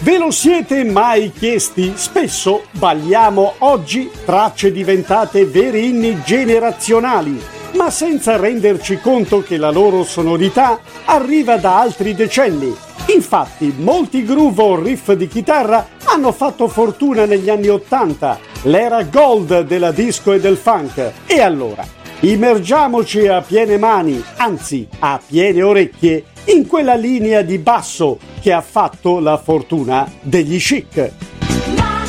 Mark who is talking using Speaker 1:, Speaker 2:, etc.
Speaker 1: Ve lo siete mai chiesti? Spesso balliamo oggi tracce diventate veri inni generazionali, ma senza renderci conto che la loro sonorità arriva da altri decenni. Infatti, molti groove o riff di chitarra hanno fatto fortuna negli anni '80, l'era gold della disco e del funk. E allora, immergiamoci a piene mani, anzi a piene orecchie, in quella linea di basso che ha fatto la fortuna degli Chic.